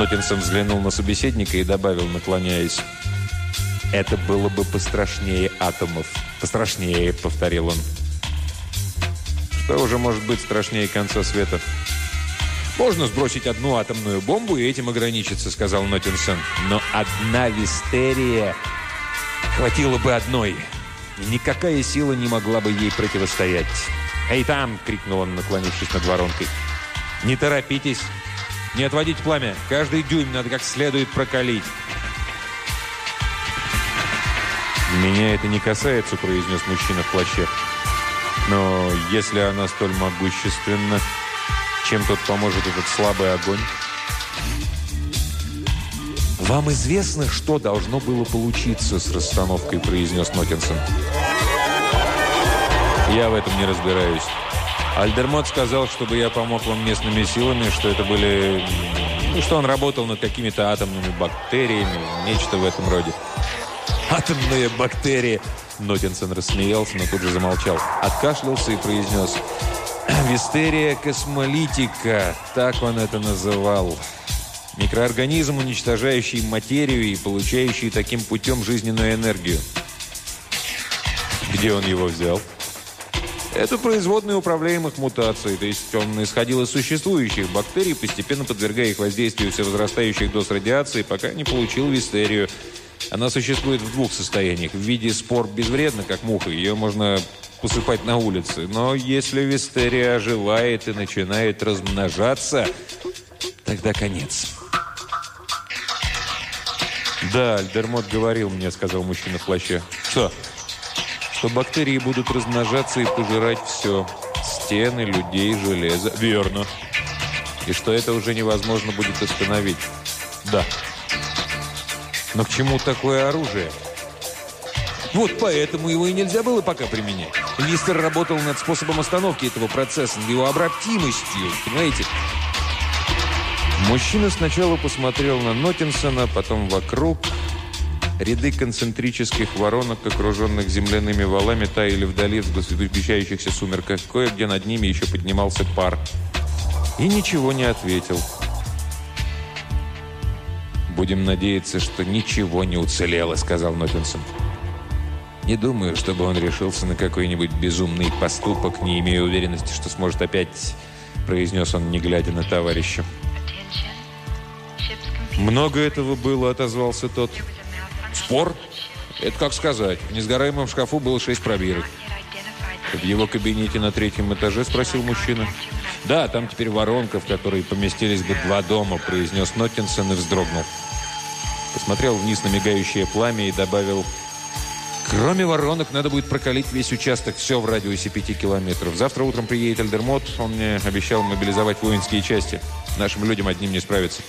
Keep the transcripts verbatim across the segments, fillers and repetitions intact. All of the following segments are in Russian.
Нотинсон взглянул на собеседника и добавил, наклоняясь: «Это было бы пострашнее атомов». «Пострашнее», — повторил он. «Что уже может быть страшнее конца света?» «Можно сбросить одну атомную бомбу и этим ограничиться», — сказал Нотинсон. «Но одна вистерия хватило бы одной. Никакая сила не могла бы ей противостоять». «Эй, там!» — крикнул он, наклонившись над воронкой. «Не торопитесь! Не отводить пламя! Каждый дюйм надо как следует прокалить!» «Меня это не касается», — произнес мужчина в плаще. «Но если она столь могущественна, чем тут поможет этот слабый огонь?» «Вам известно, что должно было получиться с расстановкой», — произнес Нотинсон. «Я в этом не разбираюсь. Альдермот сказал, чтобы я помог вам местными силами, что это были... Ну, что он работал над какими-то атомными бактериями, нечто в этом роде». «Атомные бактерии!» Нотинсон рассмеялся, но тут же замолчал. Откашлялся и произнес: «Вистерия космолитика», так он это называл. Микроорганизм, уничтожающий материю и получающий таким путем жизненную энергию. Где он его взял? Это производные управляемых мутаций, то есть он исходил из существующих бактерий, постепенно подвергая их воздействию всевозрастающих доз радиации, пока не получил вистерию. Она существует в двух состояниях. В виде спор безвредна, как муха, ее можно посыпать на улице. Но если вистерия оживает и начинает размножаться, тогда конец. «Да, Альдермот говорил мне», — сказал мужчина в плаще. «Что?» «Что бактерии будут размножаться и пожирать все. Стены, людей, железо». «Верно». «И что это уже невозможно будет остановить». «Да». «Но к чему такое оружие?» «Вот поэтому его и нельзя было пока применять. Вистер работал над способом остановки этого процесса, над его обратимостью, понимаете?» Мужчина сначала посмотрел на Нотинсона, потом вокруг. Ряды концентрических воронок, окруженных земляными валами, таяли вдали в сгущающихся сумерках. Кое-где над ними еще поднимался пар. И ничего не ответил. «Будем надеяться, что ничего не уцелело», — сказал Нотинсон. «Не думаю, чтобы он решился на какой-нибудь безумный поступок, не имея уверенности, что сможет опять», — произнес он, не глядя на товарища. «Много этого было», — отозвался тот. «Спор? Это как сказать. В несгораемом шкафу было шесть пробирок». «В его кабинете на третьем этаже?» — спросил мужчина. «Да, там теперь воронка, в которой поместились бы два дома», — произнес Нотинсон и вздрогнул. Посмотрел вниз на мигающее пламя и добавил: «Кроме воронок, надо будет прокалить весь участок, все в радиусе пяти километров. Завтра утром приедет Альдермот, он мне обещал мобилизовать воинские части. Нашим людям одним не справиться».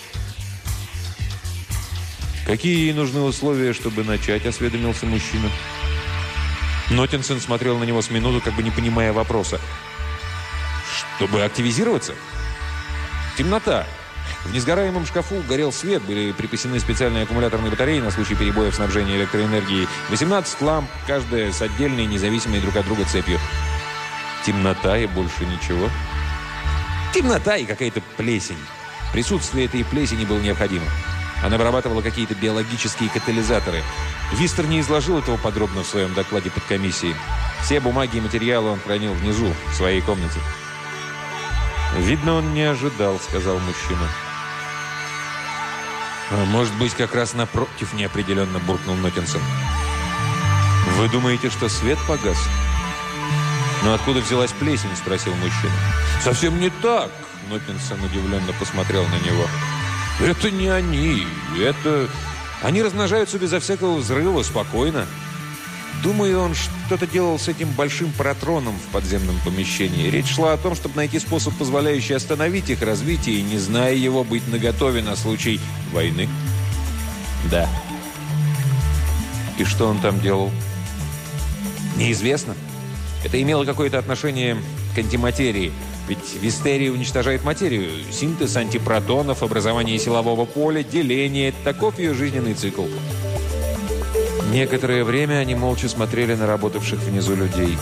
«Какие ей нужны условия, чтобы начать?» – осведомился мужчина. Нотинсон смотрел на него с минуту, как бы не понимая вопроса. «Чтобы активизироваться?» «Темнота. В несгораемом шкафу горел свет, были припасены специальные аккумуляторные батареи на случай перебоев снабжения электроэнергией. восемнадцать ламп, каждая с отдельной, независимой друг от друга цепью». «Темнота и больше ничего?» «Темнота и какая-то плесень. Присутствие этой плесени было необходимо. Она вырабатывала какие-то биологические катализаторы. Вистер не изложил этого подробно в своем докладе подкомиссии. Все бумаги и материалы он хранил внизу, в своей комнате». «Видно, он не ожидал», — сказал мужчина. «А может быть, как раз напротив», — неопределенно буркнул Нотинсон. «Вы думаете, что свет погас?» «Но откуда взялась плесень?» — спросил мужчина. «Совсем не так», — Нотинсон удивленно посмотрел на него. «Это не они. Это... Они размножаются безо всякого взрыва, спокойно. Думаю, он что-то делал с этим большим протроном в подземном помещении. Речь шла о том, чтобы найти способ, позволяющий остановить их развитие, и, не зная его, быть наготове на случай войны». «Да». «И что он там делал?» «Неизвестно. Это имело какое-то отношение к антиматерии. Ведь вистерия уничтожает материю. Синтез антипротонов, образование силового поля, деление – таков ее жизненный цикл». Некоторое время они молча смотрели на работавших внизу людей.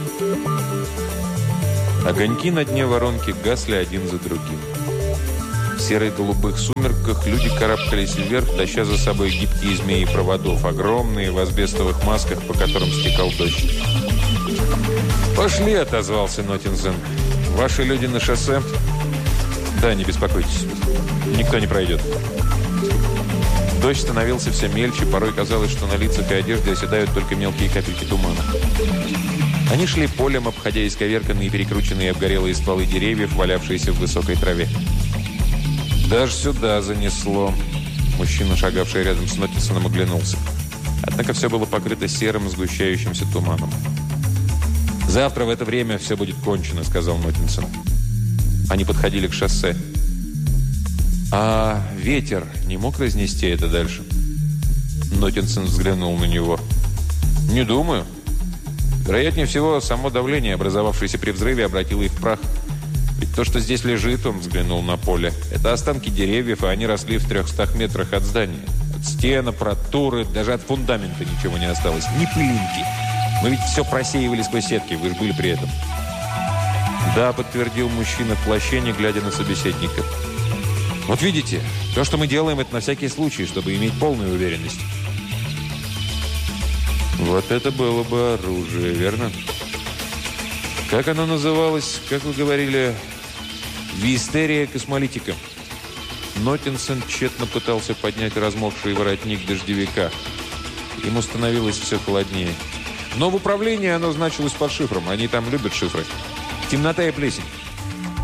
Огоньки на дне воронки гасли один за другим. В серо-голубых сумерках люди карабкались вверх, таща за собой гибкие змеи проводов, огромные в асбестовых масках, по которым стекал дождь. «Пошли», — отозвался Ноттинсен. «Ваши люди на шоссе?» «Да, не беспокойтесь. Никто не пройдет». Дождь становился все мельче, порой казалось, что на лицах и одежде оседают только мелкие капельки тумана. Они шли полем, обходя исковерканные, перекрученные обгорелые стволы деревьев, валявшиеся в высокой траве. «Даже сюда занесло». Мужчина, шагавший рядом с Ноттинсоном, оглянулся. Однако все было покрыто серым, сгущающимся туманом. «Завтра в это время все будет кончено», — сказал Ноттинсон. Они подходили к шоссе. «А ветер не мог разнести это дальше?» Ноттинсон взглянул на него. «Не думаю. Вероятнее всего, само давление, образовавшееся при взрыве, обратило их в прах. Ведь то, что здесь лежит, он взглянул на поле, это останки деревьев, и они росли в трехстах метрах от здания. От стен, аппаратуры, даже от фундамента ничего не осталось. Ни пылинки. Мы ведь все просеивали сквозь сетки, вы же были при этом». «Да», — подтвердил мужчина в плаще, не глядя на собеседника. «Вот видите, то, что мы делаем, это на всякий случай, чтобы иметь полную уверенность». «Вот это было бы оружие, верно?» «Как оно называлось, как вы говорили, вистерия космолитика?» Ноттинсон тщетно пытался поднять размокший воротник дождевика. Ему становилось все холоднее. Но в управлении оно значилось под шифром. Они там любят шифры. Темнота и плесень.